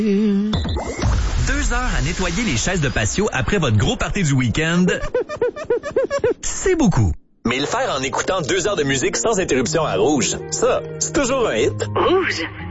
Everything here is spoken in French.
2 heures à nettoyer les chaises de patio après votre gros party du week-end, c'est beaucoup. Mais le faire en écoutant 2 heures de musique sans interruption à Rouge, ça, c'est toujours un hit. Rouge.